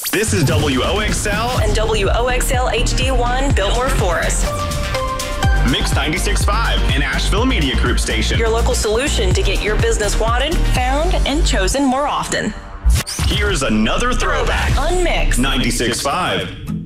This is WOXL and WOXL HD1 Biltmore Forest. Mix 96.5, an Asheville Media Group station. Your local solution to get your business wanted, found, and chosen more often. Here's another throwback. Unmixed 96.5.